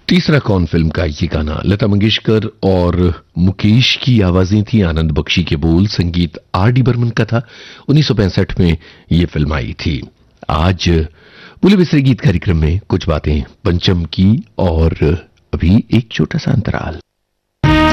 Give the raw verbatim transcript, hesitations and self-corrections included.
तीसरा कौन फिल्म का ये गाना लता मंगेशकर और मुकेश की आवाजें थी, आनंद बख्शी के बोल, संगीत आर डी बर्मन का था। उन्नीस सौ पैंसठ में ये फिल्म आई थी। आज बोले बिसरे गीत कार्यक्रम में कुछ बातें पंचम की और अभी एक छोटा सा अंतराल।